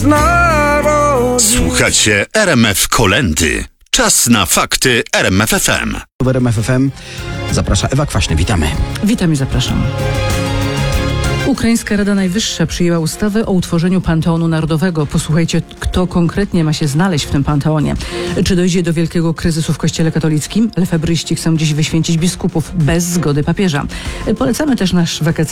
Słuchacie RMF Kolędy. Czas na fakty RMF FM. W RMF FM zaprasza Ewa Kwaśny. Witamy. Witam i zapraszam. Ukraińska Rada Najwyższa przyjęła ustawę o utworzeniu Panteonu Narodowego. Posłuchajcie, kto konkretnie ma się znaleźć w tym panteonie. Czy dojdzie do wielkiego kryzysu w Kościele katolickim? Lefebryści chcą dziś wyświęcić biskupów bez zgody papieża. Polecamy też nasz wakacyjny